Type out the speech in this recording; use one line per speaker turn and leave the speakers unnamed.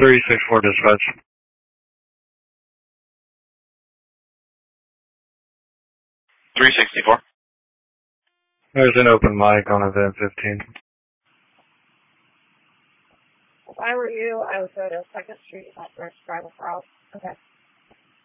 364 dispatch.
.364.
There's an open mic on event 15.
If I were you, I would go to 2nd Street, not First, drive across. Okay.